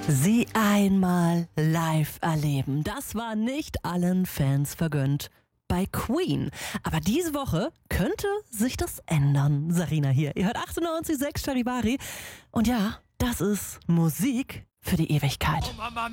Sie einmal live erleben. Das war nicht allen Fans vergönnt bei Queen. Aber diese Woche könnte sich das ändern. Sarina hier. Ihr hört 98,6 Charivari. Und ja, das ist Musik für die Ewigkeit. Oh Mama